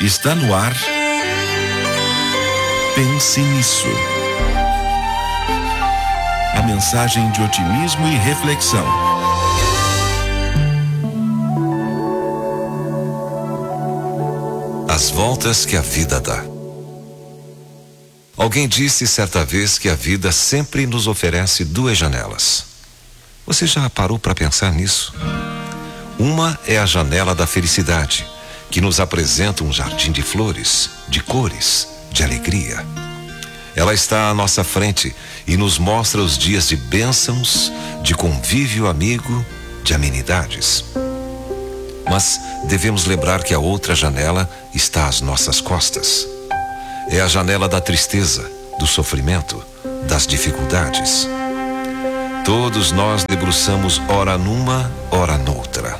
Está no ar. Pense nisso. A mensagem de otimismo e reflexão. As voltas que a vida dá. Alguém disse certa vez que a vida sempre nos oferece duas janelas. Você já parou para pensar nisso? Uma é a janela da felicidade, que nos apresenta um jardim de flores, de cores, de alegria. Ela está à nossa frente e nos mostra os dias de bênçãos, de convívio amigo, de amenidades. Mas devemos lembrar que a outra janela está às nossas costas. É a janela da tristeza, do sofrimento, das dificuldades. Todos nós debruçamos ora numa, ora noutra.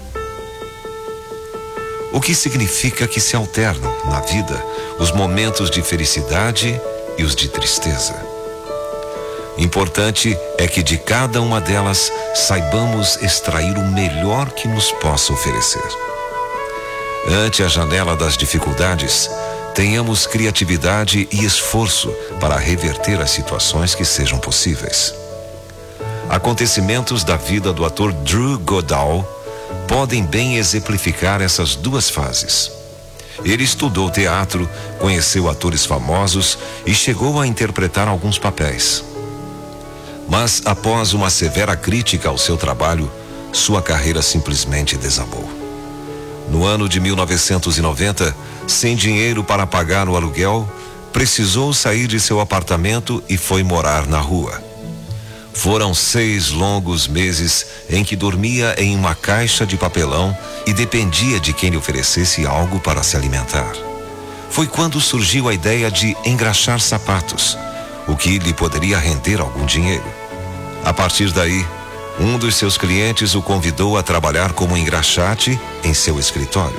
O que significa que se alternam na vida os momentos de felicidade e os de tristeza. Importante é que de cada uma delas saibamos extrair o melhor que nos possa oferecer. Ante a janela das dificuldades, tenhamos criatividade e esforço para reverter as situações que sejam possíveis. Acontecimentos da vida do ator Drew Goddard podem bem exemplificar essas duas fases. Ele estudou teatro, conheceu atores famosos e chegou a interpretar alguns papéis. Mas após uma severa crítica ao seu trabalho, sua carreira simplesmente desabou. No ano de 1990, sem dinheiro para pagar o aluguel, precisou sair de seu apartamento e foi morar na rua. Foram 6 longos meses em que dormia em uma caixa de papelão e dependia de quem lhe oferecesse algo para se alimentar. Foi quando surgiu a ideia de engraxar sapatos, o que lhe poderia render algum dinheiro. A partir daí, um dos seus clientes o convidou a trabalhar como engraxate em seu escritório.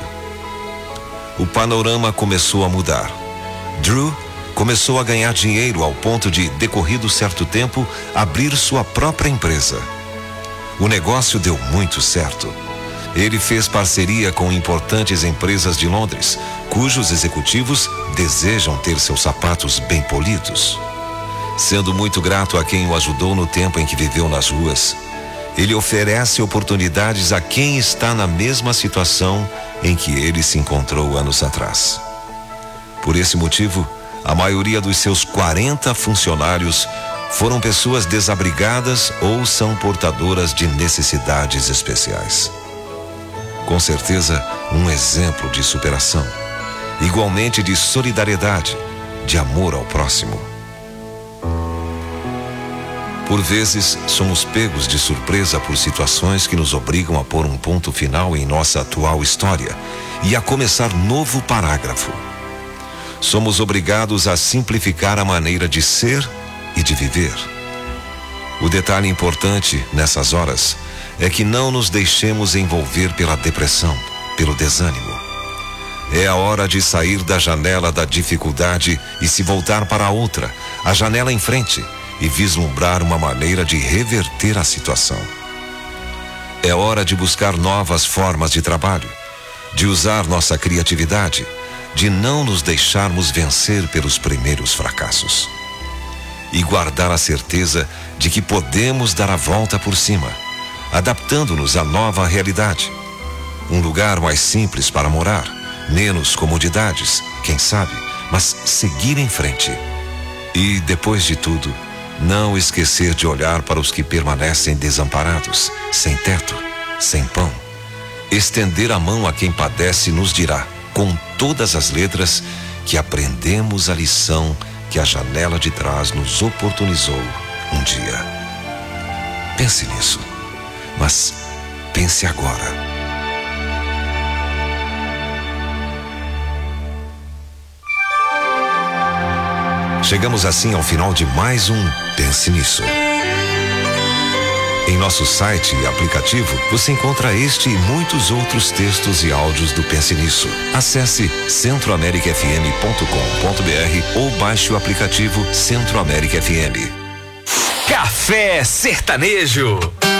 O panorama começou a mudar. Drew começou a ganhar dinheiro ao ponto de, decorrido certo tempo, abrir sua própria empresa. O negócio deu muito certo. Ele fez parceria com importantes empresas de Londres, cujos executivos desejam ter seus sapatos bem polidos. Sendo muito grato a quem o ajudou no tempo em que viveu nas ruas, ele oferece oportunidades a quem está na mesma situação em que ele se encontrou anos atrás. Por esse motivo, a maioria dos seus 40 funcionários foram pessoas desabrigadas ou são portadoras de necessidades especiais. Com certeza, um exemplo de superação, igualmente de solidariedade, de amor ao próximo. Por vezes, somos pegos de surpresa por situações que nos obrigam a pôr um ponto final em nossa atual história e a começar novo parágrafo. Somos obrigados a simplificar a maneira de ser e de viver. O detalhe importante nessas horas é que não nos deixemos envolver pela depressão, pelo desânimo. É a hora de sair da janela da dificuldade e se voltar para a outra, a janela em frente, e vislumbrar uma maneira de reverter a situação. É hora de buscar novas formas de trabalho, de usar nossa criatividade, de não nos deixarmos vencer pelos primeiros fracassos. E guardar a certeza de que podemos dar a volta por cima, adaptando-nos à nova realidade. Um lugar mais simples para morar, menos comodidades, quem sabe, mas seguir em frente. E, depois de tudo, não esquecer de olhar para os que permanecem desamparados, sem teto, sem pão. Estender a mão a quem padece nos dirá, com todas as letras, que aprendemos a lição que a janela de trás nos oportunizou um dia. Pense nisso, mas pense agora. Chegamos assim ao final de mais um Pense Nisso. Em nosso site e aplicativo, você encontra este e muitos outros textos e áudios do Pense Nisso. Acesse centroamericafm.com.br ou baixe o aplicativo Centro América FM. Café Sertanejo.